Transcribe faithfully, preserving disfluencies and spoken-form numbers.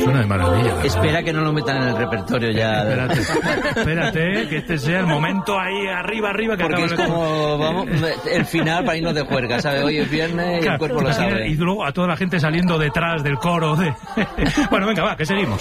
suena de maravilla. Espera que no lo metan en el repertorio ya. Espérate, espérate, que este sea el momento ahí arriba, arriba. Que Porque es como, vamos, el final para irnos de juerga, ¿sabes? Hoy es viernes y claro, el cuerpo lo sabe. Y luego a toda la gente saliendo detrás del coro de... Bueno, venga, va, que seguimos.